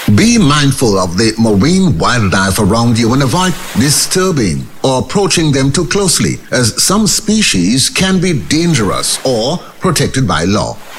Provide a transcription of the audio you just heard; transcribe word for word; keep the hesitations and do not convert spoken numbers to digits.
Be mindful of the marine wildlife around you and avoid disturbing or approaching them too closely, as some species can be dangerous or protected by law.